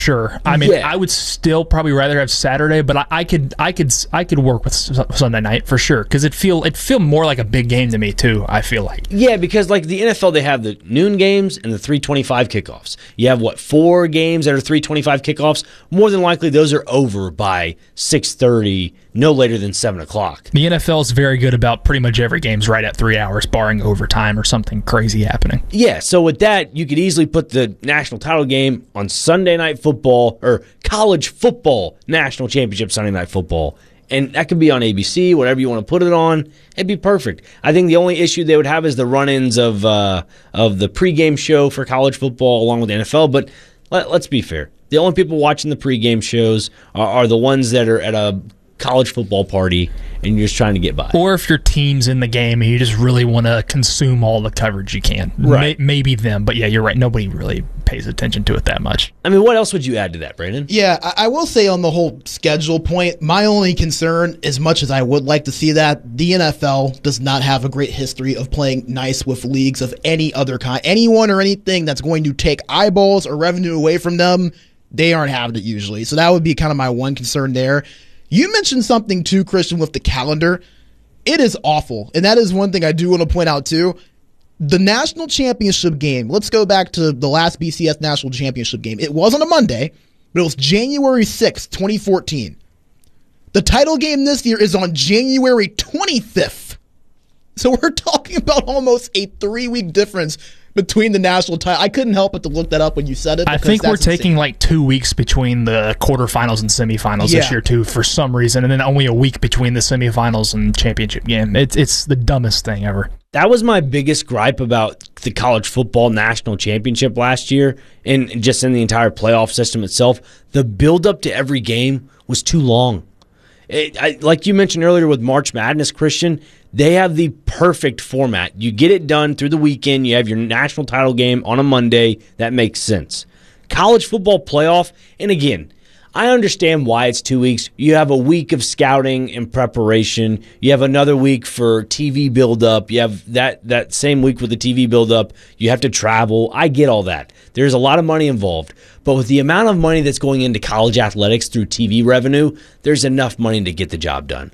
Sure. I mean, I would still probably rather have Saturday, but I could work with Sunday night for sure because it feel more like a big game to me too. I feel like because like the NFL, they have the noon games and the 3:25 kickoffs. You have 4 games that are 3:25 kickoffs. More than likely, those are over by 6:30, no later than 7:00. The NFL is very good about pretty much every game's right at 3 hours, barring overtime or something crazy happening. Yeah, so with that, you could easily put the national title game on Sunday Night Football or college football national championship Sunday Night Football. And that could be on ABC, whatever you want to put it on. It'd be perfect. I think the only issue they would have is the run-ins of the pregame show for college football along with the NFL. But let's be fair. The only people watching the pregame shows are the ones that are at a college football party and you're just trying to get by. Or if your team's in the game and you just really want to consume all the coverage you can. Right. Maybe them. But yeah, you're right. Nobody really pays attention to it that much. I mean, what else would you add to that, Brandon? Yeah, I will say on the whole schedule point, my only concern, as much as I would like to see that, the NFL does not have a great history of playing nice with leagues of any other kind. Anyone or anything that's going to take eyeballs or revenue away from them, they aren't having it usually. So that would be kind of my one concern there. You mentioned something too, Christian, with the calendar. It is awful. And that is one thing I do want to point out too. The national championship game, let's go back to the last BCS national championship game. It was on a Monday, but it was January 6th, 2014. The title game this year is on January 25th. So we're talking about almost a 3-week difference between the national title. I couldn't help but to look that up when you said it. I think we're taking like 2 weeks between the quarterfinals and semifinals this year too, for some reason, and then only a week between the semifinals and championship game. It's the dumbest thing ever. That was my biggest gripe about the college football national championship last year and just in the entire playoff system itself. The build-up to every game was too long. Like you mentioned earlier with March Madness, Christian, they have the perfect format. You get it done through the weekend. You have your national title game on a Monday. That makes sense. College football playoff, and again, I understand why it's 2 weeks. You have a week of scouting and preparation. You have another week for TV build-up. You have that same week with the TV build-up. You have to travel. I get all that. There's a lot of money involved. But with the amount of money that's going into college athletics through TV revenue, there's enough money to get the job done.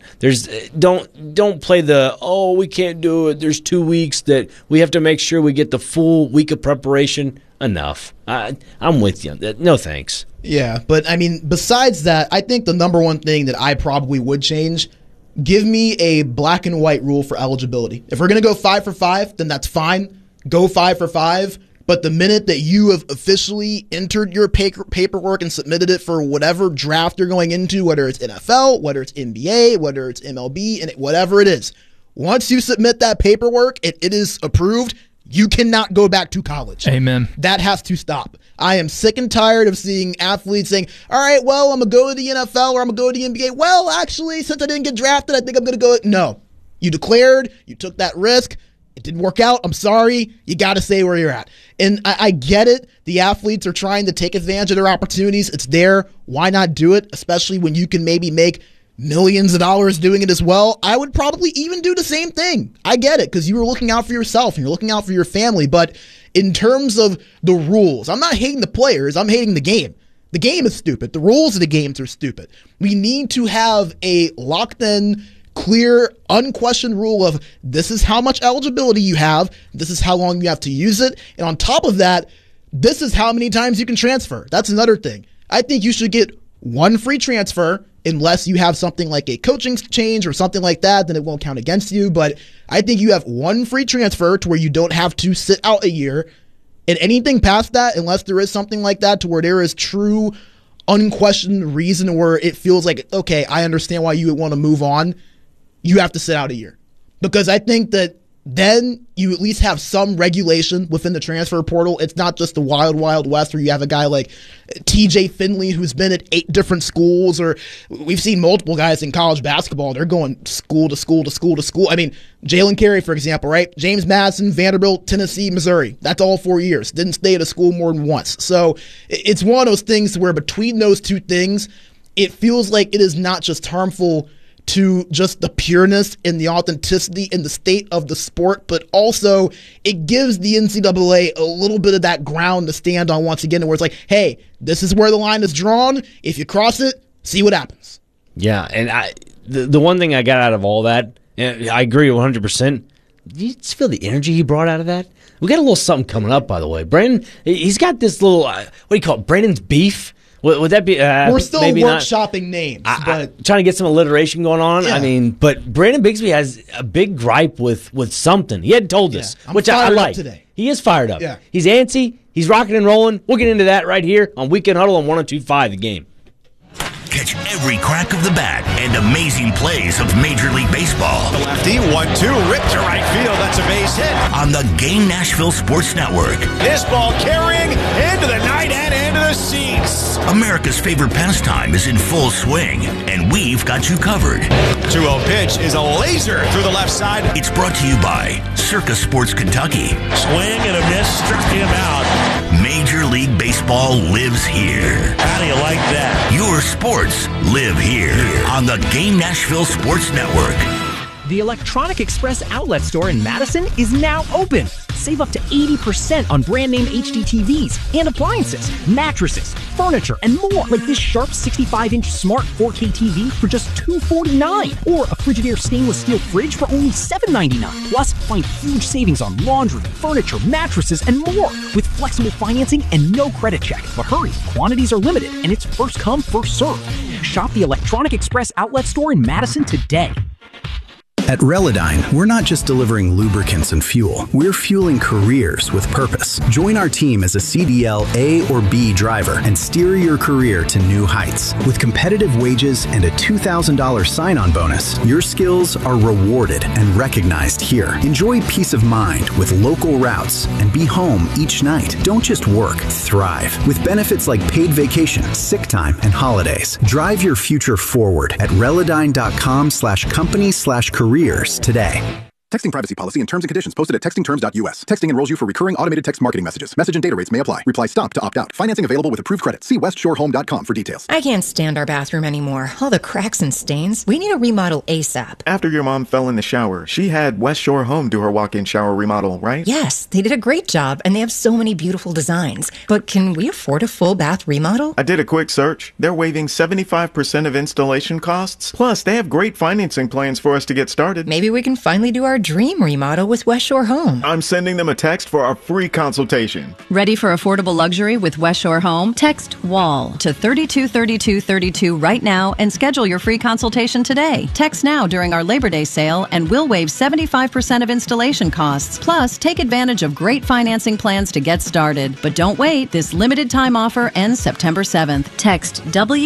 Don't play we can't do it. There's 2 weeks that we have to make sure we get the full week of preparation. Enough. I'm with you. No thanks. Yeah, but I mean, besides that, I think the number one thing that I probably would change, give me a black and white rule for eligibility. If we're going to go 5 for 5, then that's fine. Go 5 for 5. But the minute that you have officially entered your paperwork and submitted it for whatever draft you're going into, whether it's NFL, whether it's NBA, whether it's MLB, and whatever it is, once you submit that paperwork and it is approved, you cannot go back to college. Amen. That has to stop. I am sick and tired of seeing athletes saying, all right, well, I'm going to go to the NFL or I'm going to go to the NBA. Well, actually, since I didn't get drafted, I think I'm going to go. No. You declared. You took that risk. It didn't work out. I'm sorry. You got to stay where you're at. And I get it. The athletes are trying to take advantage of their opportunities. It's there. Why not do it? Especially when you can maybe make millions of dollars doing it as well. I would probably even do the same thing. I get it because you were looking out for yourself and you're looking out for your family. But in terms of the rules, I'm not hating the players. I'm hating the game. The game is stupid. The rules of the games are stupid. We need to have a locked in, clear, unquestioned rule of this is how much eligibility you have. This is how long you have to use it. And on top of that, this is how many times you can transfer. That's another thing. I think you should get one free transfer. Unless you have something like a coaching change or something like that, then it won't count against you. But I think you have one free transfer to where you don't have to sit out a year. And anything past that, unless there is something like that to where there is true, unquestioned reason where it feels like, okay, I understand why you would want to move on, you have to sit out a year. Because I think that then you at least have some regulation within the transfer portal. It's not just the wild, wild west where you have a guy like TJ Finley who's been at 8 different schools, or we've seen multiple guys in college basketball. They're going school to school to school to school. I mean, Jalen Carey, for example, right? James Madison, Vanderbilt, Tennessee, Missouri. That's all 4 years. Didn't stay at a school more than once. So it's one of those things where between those two things, it feels like it is not just harmful to just the pureness and the authenticity and the state of the sport, but also it gives the NCAA a little bit of that ground to stand on once again, where it's like, hey, this is where the line is drawn. If you cross it, see what happens. Yeah, and the one thing I got out of all that, and I agree 100%, you just feel the energy he brought out of that? We got a little something coming up, by the way. Brandon, he's got this little, what do you call it, Brandon's Beef? Would that be? We're still workshopping names, but trying to get some alliteration going on. Yeah. I mean, but Brandon Bigsby has a big gripe with something. He hadn't told us, which I like. Today. He is fired up. Yeah. He's antsy. He's rocking and rolling. We'll get into that right here on Weekend Huddle on 102.5 The Game. Catch every crack of the bat and amazing plays of Major League Baseball. The lefty, 1-2, ripped to right field. That's a base hit. On the Game Nashville Sports Network. This ball carrying into the night and into the seats. America's favorite pastime is in full swing, and we've got you covered. 2-0 pitch is a laser through the left side. It's brought to you by Circa Sports Kentucky. Swing and a miss, struck him out. Major League Baseball lives here. How do you like that? Your sports live here on the Game Nashville Sports Network. The Electronic Express outlet store in Madison is now open. Save up to 80% on brand name HD TVs and appliances, mattresses, furniture, and more. Like this Sharp 65-inch smart 4K TV for just $249, or a Frigidaire stainless steel fridge for only $799. Plus, find huge savings on laundry, furniture, mattresses, and more with flexible financing and no credit check. But hurry, quantities are limited, and it's first come, first serve. Shop the Electronic Express outlet store in Madison today. At Relodyne, we're not just delivering lubricants and fuel. We're fueling careers with purpose. Join our team as a CDL A or B driver and steer your career to new heights. With competitive wages and a $2,000 sign-on bonus, your skills are rewarded and recognized here. Enjoy peace of mind with local routes and be home each night. Don't just work, thrive. With benefits like paid vacation, sick time, and holidays. Drive your future forward at Relodyne.com/company/careers today. Texting privacy policy and terms and conditions posted at textingterms.us. Texting enrolls you for recurring automated text marketing messages. Message and data rates may apply. Reply stop to opt out. Financing available with approved credit. See westshorehome.com for details. I can't stand our bathroom anymore. All the cracks and stains. We need a remodel ASAP. After your mom fell in the shower, she had West Shore Home do her walk-in shower remodel, right? Yes, they did a great job, and they have so many beautiful designs. But can we afford a full bath remodel? I did a quick search. They're waiving 75% of installation costs. Plus, they have great financing plans for us to get started. Maybe we can finally do our dream remodel with West Shore Home. I'm sending them a text for our free consultation. Ready for affordable luxury with West Shore Home? Text WALL to 323232 right now and schedule your free consultation today. Text now during our Labor Day sale and we'll waive 75% of installation costs. Plus, take advantage of great financing plans to get started. But don't wait. This limited time offer ends September 7th. Text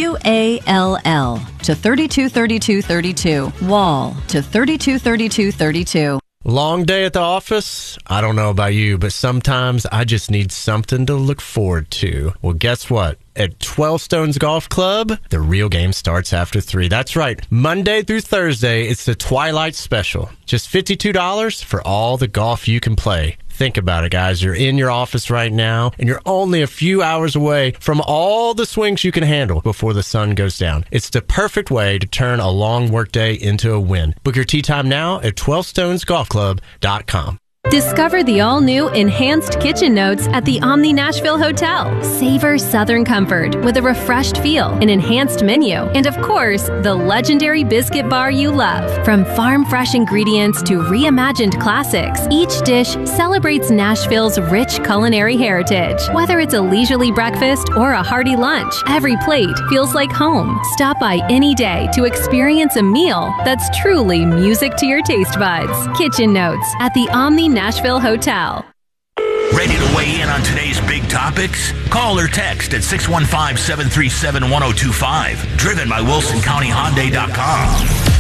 WALL to 323232. WALL to 323232. Long day at the office? I don't know about you, but sometimes I just need something to look forward to. Well, guess what? At 12 Stones Golf Club, the real game starts after 3. That's right. Monday through Thursday, it's the Twilight Special. Just $52 for all the golf you can play. Think about it, guys. You're in your office right now, and you're only a few hours away from all the swings you can handle before the sun goes down. It's the perfect way to turn a long workday into a win. Book your tee time now at 12stonesgolfclub.com. Discover the all-new Enhanced Kitchen Notes at the Omni Nashville Hotel. Savor Southern comfort with a refreshed feel, an enhanced menu, and of course, the legendary biscuit bar you love. From farm-fresh ingredients to reimagined classics, each dish celebrates Nashville's rich culinary heritage. Whether it's a leisurely breakfast or a hearty lunch, every plate feels like home. Stop by any day to experience a meal that's truly music to your taste buds. Kitchen Notes at the Omni Nashville Hotel. Ready to weigh in on today's big topics? Call or text at 615-737-1025. Driven by WilsonCountyHyundai.com.